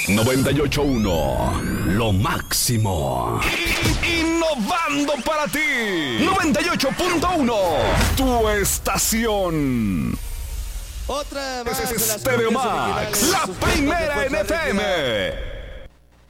98.1, lo máximo. Innovando para ti. 98.1, tu estación. Otra más de las Stereo cumbias Max, originales, la sus primera cuerpos en de fuerza FM.